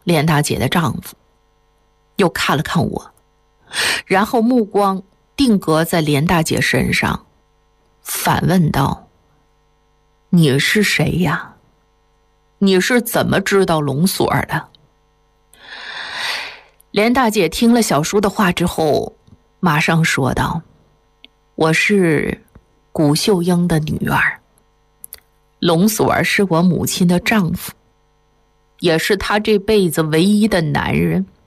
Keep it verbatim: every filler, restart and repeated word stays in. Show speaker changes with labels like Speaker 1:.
Speaker 1: 连大姐的丈夫，又看了看我，然后目光定格在连大姐身上，反问道：你是谁呀？你是怎么知道龙锁的？连大姐听了小叔的话之后，马上说道：我是谷秀英的女儿，龙锁是我母亲的丈夫，也是她这辈子唯一的男人。